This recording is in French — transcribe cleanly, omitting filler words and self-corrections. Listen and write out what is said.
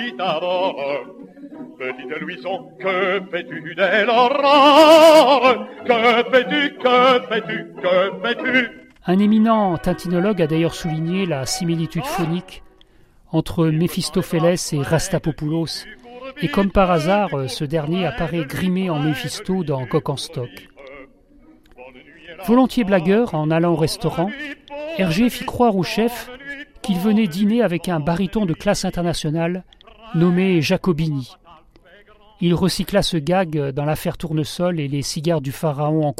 dit d'abord. Petite Louison, que fais-tu dès l'aurore? Que fais-tu, que fais-tu, que fais-tu? Un éminent tintinologue a d'ailleurs souligné la similitude phonique entre Méphistophélès et Rastapopoulos, et comme par hasard, ce dernier apparaît grimé en Méphisto dans Coq en stock. Volontiers blagueur, en allant au restaurant, Hergé fit croire au chef qu'il venait dîner avec un baryton de classe internationale nommé Jacobini. Il recycla ce gag dans l'affaire Tournesol et les cigares du pharaon en